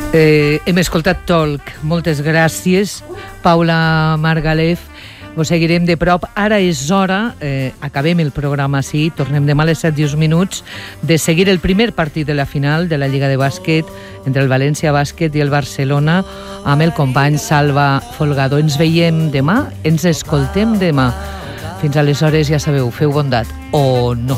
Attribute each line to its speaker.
Speaker 1: Hem escoltat Talk. Moltes gràcies, Paula Margalef. Vos seguirem de prop. Ara és hora, acabem el programa així, tornem demà a les 7:10, de seguir el primer partit de la final de la Lliga de Bàsquet entre el València Bàsquet i el Barcelona amb el company Salva Folgado. Ens veiem demà, ens escoltem demà. Fins aleshores, ja sabeu, feu bondat o no.